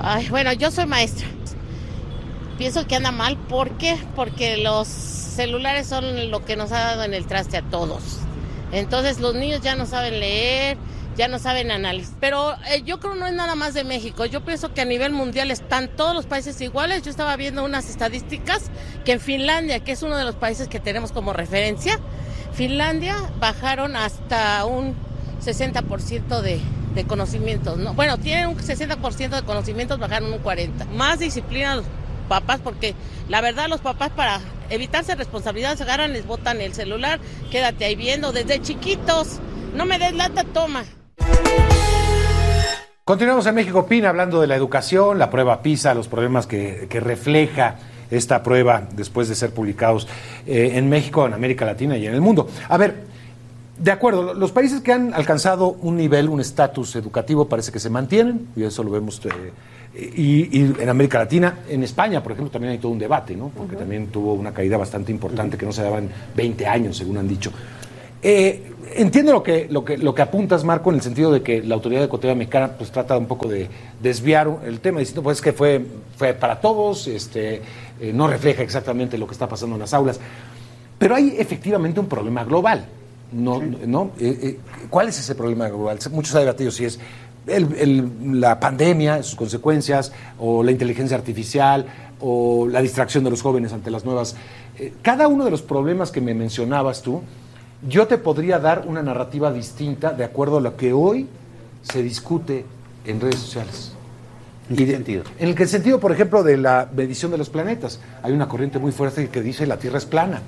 Ay, bueno, yo soy maestra. Pienso que anda mal. ¿Por qué? Porque los celulares son lo que nos ha dado en el traste a todos. Entonces los niños ya no saben leer, ya no saben analizar. Pero yo creo no es nada más de México. Yo pienso que a nivel mundial están todos los países iguales. Yo estaba viendo unas estadísticas que en Finlandia, que es uno de los países que tenemos como referencia, Finlandia bajaron hasta un 60% de conocimientos, ¿no? Bueno, tienen un 60% de conocimientos, bajaron un 40%. Más disciplina los papás, porque la verdad los papás para evitarse responsabilidades agarran, les botan el celular, quédate ahí viendo desde chiquitos, no me des lata, toma. Continuamos en México Opina hablando de la educación, la prueba PISA, los problemas que refleja esta prueba después de ser publicados en México, en América Latina y en el mundo. A ver, de acuerdo, los países que han alcanzado un nivel, un estatus educativo parece que se mantienen, y eso lo vemos, y en América Latina, en España, por ejemplo, también hay todo un debate, ¿no? Porque también tuvo una caída bastante importante que no se daba en 20 años, según han dicho. Entiendo lo que apuntas, Marco, en el sentido de que la autoridad educativa mexicana pues trata un poco de desviar el tema, diciendo pues que fue para todos, no refleja exactamente lo que está pasando en las aulas, pero hay efectivamente un problema global. ¿Cuál es ese problema global? Muchos han debatido si es la pandemia, sus consecuencias, o la inteligencia artificial, o la distracción de los jóvenes ante las nuevas. Cada uno de los problemas que me mencionabas tú, yo te podría dar una narrativa distinta de acuerdo a lo que hoy se discute en redes sociales. ¿En qué sentido? En el sentido, por ejemplo, de la medición de los planetas. Hay una corriente muy fuerte que dice la Tierra es plana.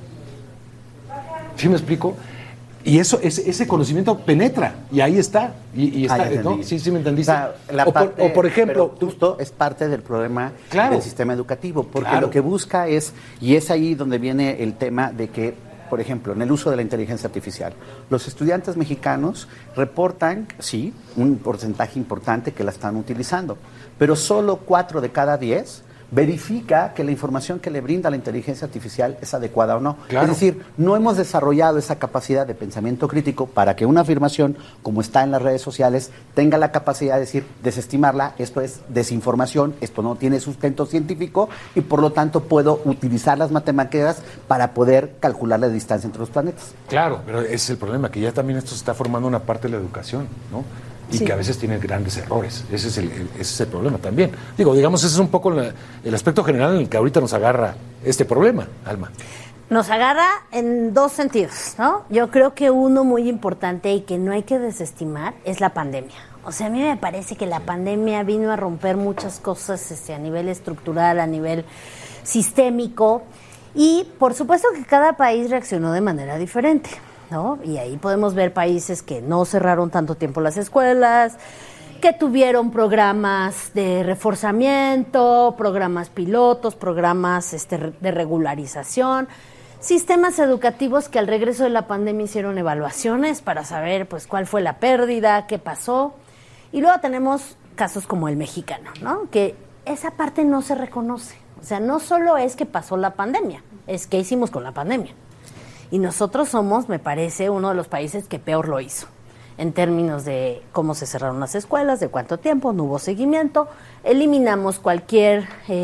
¿Sí me explico? Y ese conocimiento penetra, y ahí está. Y está, ¿no? Sí, me entendiste. O sea, por ejemplo, justo es parte del problema del sistema educativo, porque lo que busca es, y es ahí donde viene el tema de que, por ejemplo, en el uso de la inteligencia artificial, los estudiantes mexicanos reportan, sí, un porcentaje importante que la están utilizando, pero solo 4 de cada 10 verifica que la información que le brinda la inteligencia artificial es adecuada o no. Claro. Es decir, no hemos desarrollado esa capacidad de pensamiento crítico para que una afirmación, como está en las redes sociales, tenga la capacidad de decir, desestimarla, esto es desinformación, esto no tiene sustento científico y por lo tanto puedo utilizar las matemáticas para poder calcular la distancia entre los planetas. Claro, pero ese es el problema, que ya también esto se está formando una parte de la educación, ¿no? Y que a veces tiene grandes errores. Ese es el problema también. Digamos, ese es un poco el aspecto general en el que ahorita nos agarra este problema, Alma. Nos agarra en dos sentidos, ¿no? Yo creo que uno muy importante y que no hay que desestimar es la pandemia. O sea, a mí me parece que la pandemia vino a romper muchas cosas a nivel estructural, a nivel sistémico, y por supuesto que cada país reaccionó de manera diferente, ¿no? Y ahí podemos ver países que no cerraron tanto tiempo las escuelas, que tuvieron programas de reforzamiento, programas pilotos, programas de regularización, sistemas educativos que al regreso de la pandemia hicieron evaluaciones para saber pues cuál fue la pérdida, qué pasó. Y luego tenemos casos como el mexicano, ¿no? Que esa parte no se reconoce. O sea, no solo es que pasó la pandemia, es que hicimos con la pandemia. Y nosotros somos, me parece, uno de los países que peor lo hizo, en términos de cómo se cerraron las escuelas, de cuánto tiempo, no hubo seguimiento, eliminamos cualquier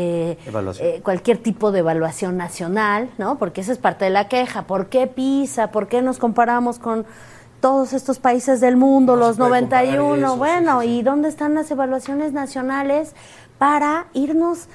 tipo de evaluación nacional, ¿no? Porque esa es parte de la queja. ¿Por qué PISA? ¿Por qué nos comparamos con todos estos países del mundo, los 91? Eso, bueno, sí. ¿Y dónde están las evaluaciones nacionales para irnos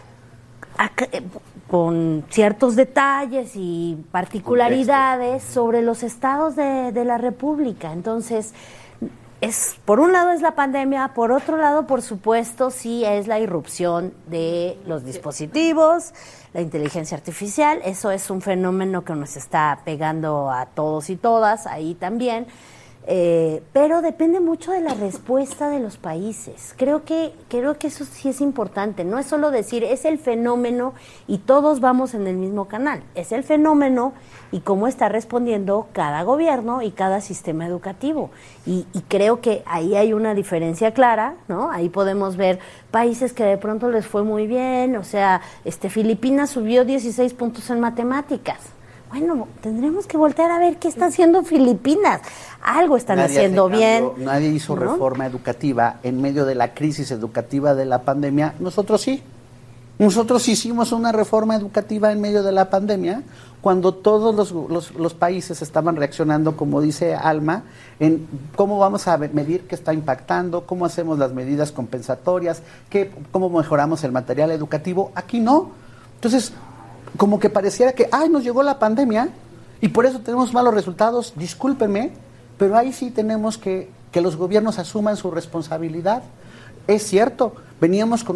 con ciertos detalles y particularidades sobre los estados de la República? Entonces, por un lado es la pandemia, por otro lado, por supuesto, sí es la irrupción de los dispositivos, la inteligencia artificial. Eso es un fenómeno que nos está pegando a todos y todas, ahí también. Pero depende mucho de la respuesta de los países. Creo que eso sí es importante. No es solo decir es el fenómeno y todos vamos en el mismo canal. Es el fenómeno y cómo está respondiendo cada gobierno y cada sistema educativo. Y creo que ahí hay una diferencia clara, ¿no? Ahí podemos ver países que de pronto les fue muy bien. O sea, Filipinas subió 16 puntos en matemáticas. bueno, tendremos que voltear a ver qué está haciendo Filipinas. Algo están haciendo bien. Nadie hizo reforma educativa en medio de la crisis educativa de la pandemia. Nosotros sí. Nosotros hicimos una reforma educativa en medio de la pandemia cuando todos los países estaban reaccionando, como dice Alma, en cómo vamos a medir qué está impactando, cómo hacemos las medidas compensatorias, cómo mejoramos el material educativo. Aquí no. Entonces, como que pareciera que, nos llegó la pandemia y por eso tenemos malos resultados. Discúlpenme, pero ahí sí tenemos que los gobiernos asuman su responsabilidad. Es cierto, venimos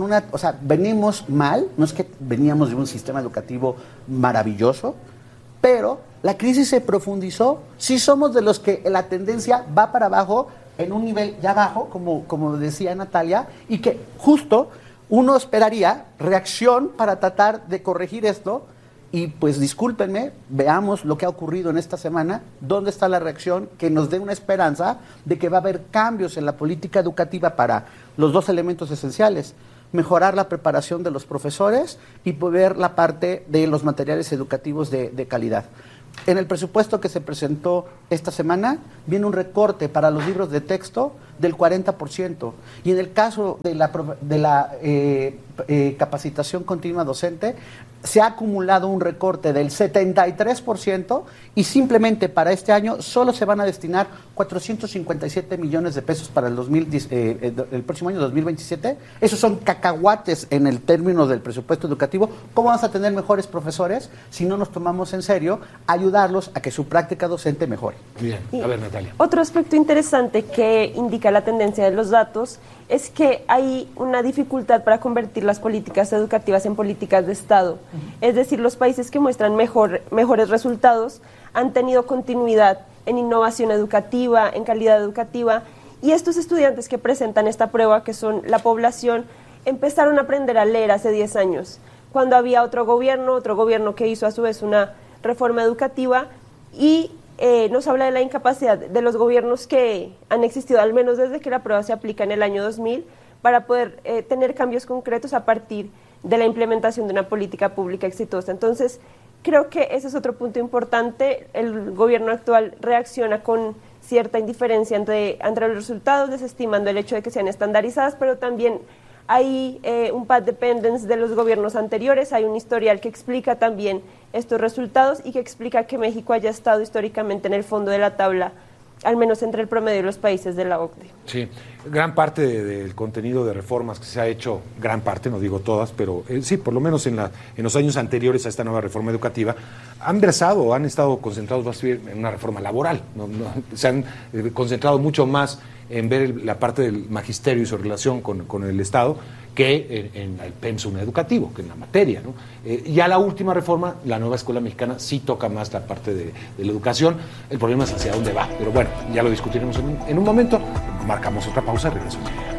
mal, no es que veníamos de un sistema educativo maravilloso, pero la crisis se profundizó. Sí somos de los que la tendencia va para abajo, en un nivel ya bajo, como decía Natalia, y que justo uno esperaría reacción para tratar de corregir esto. Y pues discúlpenme, veamos lo que ha ocurrido en esta semana, dónde está la reacción que nos dé una esperanza de que va a haber cambios en la política educativa para los dos elementos esenciales: mejorar la preparación de los profesores y poder la parte de los materiales educativos de calidad. En el presupuesto que se presentó esta semana viene un recorte para los libros de texto del 40%, y en el caso de la capacitación continua docente se ha acumulado un recorte del 73%, y simplemente para este año solo se van a destinar 457 millones de pesos para el próximo año 2027. Esos son cacahuates en el término del presupuesto educativo. ¿Cómo vamos a tener mejores profesores si no nos tomamos en serio ayudarlos a que su práctica docente mejore? Bien, a ver, Natalia. Otro aspecto interesante que indica la tendencia de los datos es que hay una dificultad para convertir las políticas educativas en políticas de Estado. Es decir, los países que muestran mejores resultados han tenido continuidad en innovación educativa, en calidad educativa, y estos estudiantes que presentan esta prueba, que son la población, empezaron a aprender a leer hace 10 años, cuando había otro gobierno que hizo a su vez una reforma educativa, y nos habla de la incapacidad de los gobiernos que han existido, al menos desde que la prueba se aplica en el año 2000, para poder tener cambios concretos a partir de la implementación de una política pública exitosa. Entonces, creo que ese es otro punto importante. El gobierno actual reacciona con cierta indiferencia entre los resultados, desestimando el hecho de que sean estandarizadas, pero también hay un path dependence de los gobiernos anteriores, hay un historial que explica también estos resultados y que explica que México haya estado históricamente en el fondo de la tabla, al menos entre el promedio de los países de la OCDE. Sí, gran parte del contenido de reformas que se ha hecho, gran parte, no digo todas, pero sí, por lo menos en los años anteriores a esta nueva reforma educativa, han estado concentrados más bien en una reforma laboral, se han concentrado mucho más en ver la parte del magisterio y su relación con el Estado que en el pensum educativo, que en la materia, ¿no? Ya la última reforma, la nueva escuela mexicana, sí toca más la parte de la educación. El problema es hacia dónde va, pero bueno, ya lo discutiremos en un momento. Marcamos otra pausa y regresamos.